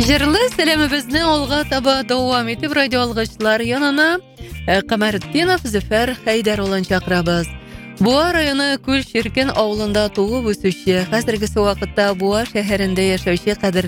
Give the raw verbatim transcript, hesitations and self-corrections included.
Җырлы сәламебезне алга таба дәвам итеп радио алгычлар янына Камардинов Зөфәр Хәйдәр улын чакырабыз. Буа районы Күл Ширкен авылында туып үсүче, хәзерге вакытта Буа шәһәрендә яшәүче кадерле